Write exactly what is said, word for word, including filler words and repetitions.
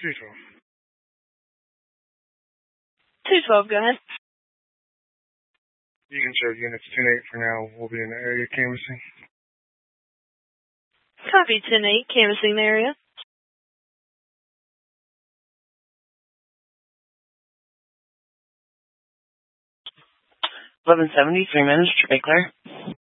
two twelve. two twelve, go ahead. You can show units ten eight for now. We'll be in the area canvassing. Copy, ten eight, canvassing the area. eleven seventy, three minutes, Trey Claire.